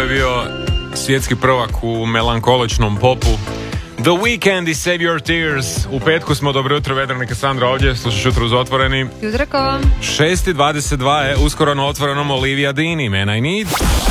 je bio svjetski prvak u melankoličnom popu. The Weeknd i Save Your Tears. U petku smo, dobro jutro, Vedrana i Kassandra ovdje, slušaš Jutro uz Otvoreni. Jutro ko? 6:22 je uskoro na Otvorenom Olivia Dean, Man I Need.